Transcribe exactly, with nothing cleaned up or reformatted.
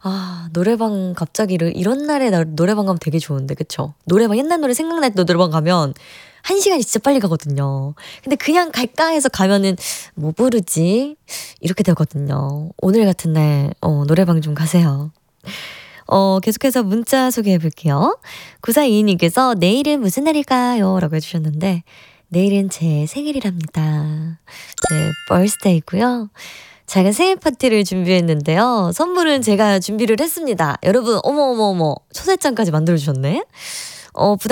아, 노래방 갑자기 이런- 이런 날에 나 노래방 가면 되게 좋은데, 그쵸? 노래방, 옛날 노래 생각날 때 노래방 가면 한 시간이 진짜 빨리 가거든요. 근데 그냥 갈까 해서 가면은 뭐 부르지? 이렇게 되거든요. 오늘 같은 날, 어, 노래방 좀 가세요. 어, 계속해서 문자 소개해 볼게요. 구사이이님께서 내일은 무슨 날일까요? 라고 해주셨는데, 내일은 제 생일이랍니다. 제 birthday고요. 작은 생일 파티를 준비했는데요. 선물은 제가 준비를 했습니다. 여러분, 어머어머어머, 초대장까지 만들어주셨네? 어, 부담